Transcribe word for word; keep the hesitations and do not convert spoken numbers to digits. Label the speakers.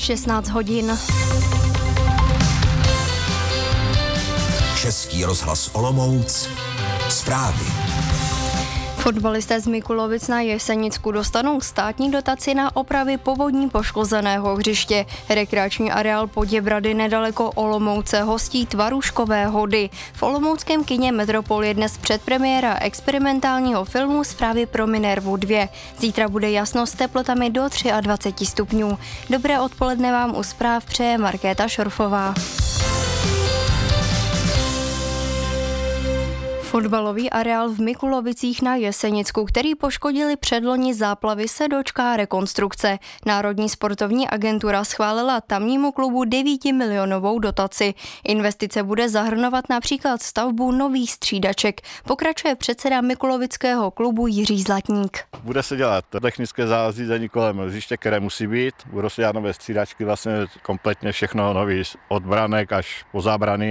Speaker 1: šestnáct hodin.
Speaker 2: Český rozhlas Olomouc. Zprávy.
Speaker 1: Fotbalisté z Mikulovic na Jesenicku dostanou státní dotaci na opravy povodní poškozeného hřiště. Rekreační areál Poděbrady nedaleko Olomouce hostí Tvaruškové hody. V olomouckém kině Metropol je dnes předpremiéra experimentálního filmu Zprávy pro Minervu dva. Zítra bude jasno s teplotami do dvacet tři stupňů. Dobré odpoledne vám u zpráv přeje Markéta Šorfová. Fotbalový areál v Mikulovicích na Jesenicku, který poškodili předloni záplavy, se dočká rekonstrukce. Národní sportovní agentura schválila tamnímu klubu devítimilionovou dotaci. Investice bude zahrnovat například stavbu nových střídaček, pokračuje předseda Mikulovického klubu Jiří Zlatník.
Speaker 3: Bude se dělat technické zařízení kolem hřiště, které musí být, budou se dělat nové střídačky, vlastně kompletně všechno nový, od branek až po zábrany.